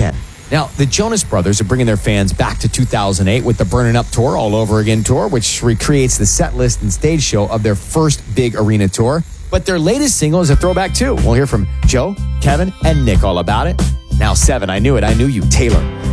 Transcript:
10. Now, the Jonas Brothers are bringing their fans back to 2008 with the Burnin' Up Tour, All Over Again Tour, which recreates the set list and stage show of their first big arena tour. But their latest single is a throwback too. We'll hear from Joe, Kevin, and Nick all about it. Now 7, I Knew It, I Knew You, Taylor.